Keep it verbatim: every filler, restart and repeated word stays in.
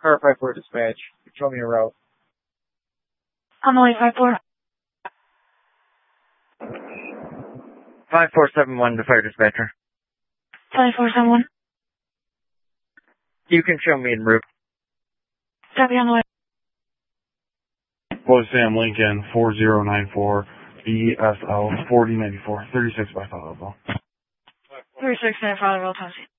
Car five four dispatch. Show me a route. On the way, five four. five four seven one to fire dispatcher. five four seven one. You can show me en route. Copy, on the way. Boy Sam Lincoln, four zero nine four, B S L forty ninety-four, thirty-six by Fatherville. thirty-six by Fatherville, Tennessee.